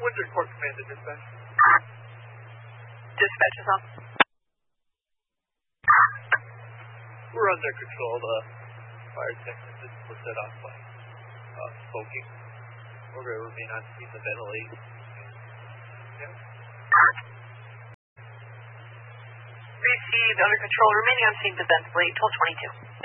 Windsor Court Command to dispatch. Dispatch is on. We're under control. The fire technician was set off by smoking. We're going to remain on scene to ventilate. Yeah. Received, under control, remaining on scene to ventilate, 1222.